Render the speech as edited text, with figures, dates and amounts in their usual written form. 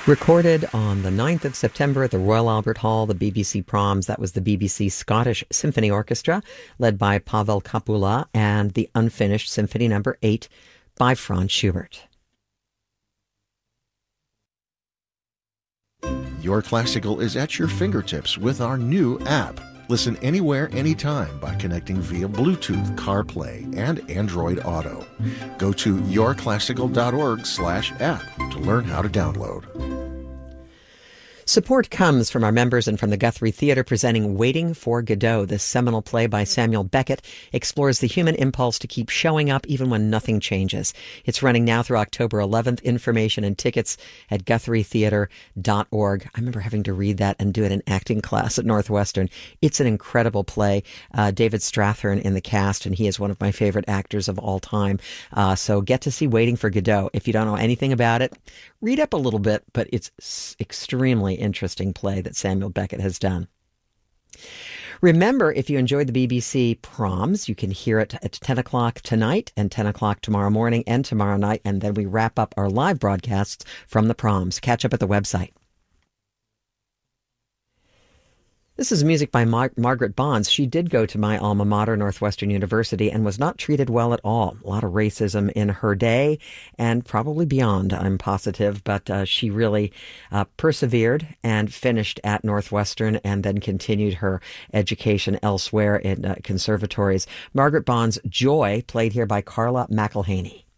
Recorded on the 9th of September at the Royal Albert Hall, the BBC Proms. That was the BBC Scottish Symphony Orchestra, led by Pavel Kapula, and the unfinished Symphony No. 8 by Franz Schubert. Your Classical is at your fingertips with our new app. Listen anywhere, anytime by connecting via Bluetooth, CarPlay, and Android Auto. Go to yourclassical.org/app to learn how to download. Support comes from our members and from the Guthrie Theatre presenting Waiting for Godot. This seminal play by Samuel Beckett explores the human impulse to keep showing up even when nothing changes. It's running now through October 11th. Information and tickets at GuthrieTheatre.org. I remember having to read that and do it in acting class at Northwestern. It's an incredible play. David Strathairn in the cast, and he is one of my favorite actors of all time. So get to see Waiting for Godot. If you don't know anything about it, read up a little bit, but it's extremely interesting play that Samuel Beckett has done. Remember, if you enjoyed the BBC Proms, you can hear it at 10 o'clock tonight and 10 o'clock tomorrow morning and tomorrow night, and then we wrap up our live broadcasts from the Proms. Catch up at the website. This is music by Margaret Bonds. She did go to my alma mater, Northwestern University, and was not treated well at all. A lot of racism in her day and probably beyond, I'm positive. But she really persevered and finished at Northwestern and then continued her education elsewhere in conservatories. Margaret Bonds' Joy, played here by Carla McElhaney.